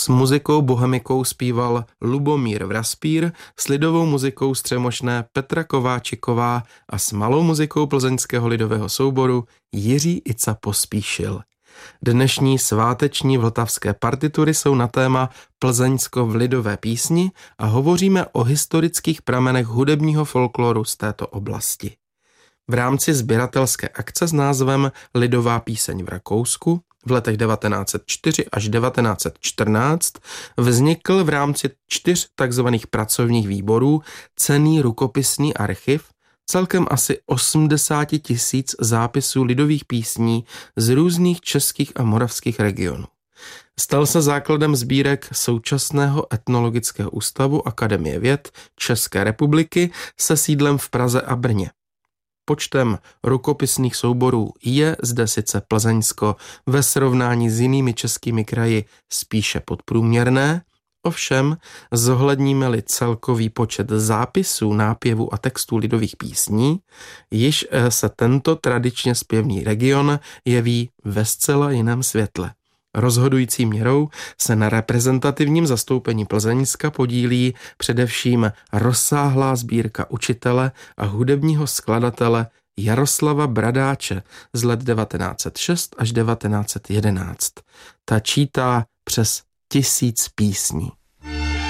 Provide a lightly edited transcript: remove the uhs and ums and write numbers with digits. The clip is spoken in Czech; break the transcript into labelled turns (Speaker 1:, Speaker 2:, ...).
Speaker 1: S muzikou bohemikou zpíval Lubomír Vraspír, s lidovou muzikou střemošné Petra Kováčiková a s malou muzikou plzeňského lidového souboru Jiří Ica Pospíšil. Dnešní sváteční vltavské partitury jsou na téma Plzeňsko v lidové písni a hovoříme o historických pramenech hudebního folkloru z této oblasti. V rámci sběratelské akce s názvem Lidová píseň v Rakousku v letech 1904 až 1914 vznikl v rámci 4 takzvaných pracovních výborů cenný rukopisný archiv, celkem asi 80 000 zápisů lidových písní z různých českých a moravských regionů. Stal se základem sbírek současného etnologického ústavu Akademie věd České republiky se sídlem v Praze a Brně. Počtem rukopisných souborů je zde sice Plzeňsko ve srovnání s jinými českými kraji spíše podprůměrné, ovšem zohledníme-li celkový počet zápisů, nápěvů a textů lidových písní, již se tento tradičně zpěvný region jeví ve zcela jiném světle. Rozhodující měrou se na reprezentativním zastoupení Plzeňska podílí především rozsáhlá sbírka učitele a hudebního skladatele Jaroslava Bradáče z let 1906 až 1911. Ta čítá přes 1000 písní.